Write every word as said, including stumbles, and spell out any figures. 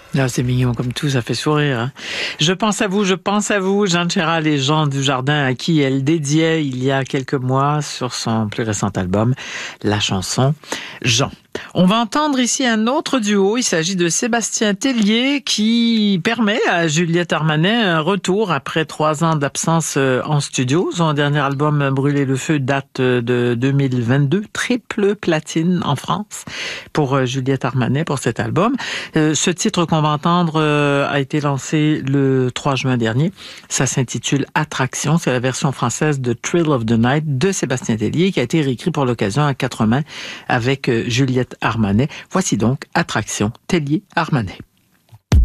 Ah, c'est mignon comme tout, ça fait sourire. Hein. Je pense à vous, je pense à vous, Jeanne Chéral et Jean Dujardin, à qui elle dédiait il y a quelques mois sur son plus récent album, la chanson Jean. On va entendre ici un autre duo. Il s'agit de Sébastien Tellier qui permet à Juliette Armanet un retour après trois ans d'absence en studio. Son dernier album Brûler le feu date de deux mille vingt-deux. Triple platine en France pour Juliette Armanet pour cet album. Ce titre qu'on va entendre a été lancé le trois juin dernier. Ça s'intitule Attraction. C'est la version française de Thrill of the Night de Sébastien Tellier qui a été réécrit pour l'occasion à quatre mains avec Juliette Armanet. Voici donc Attraction, Tellier Armanet.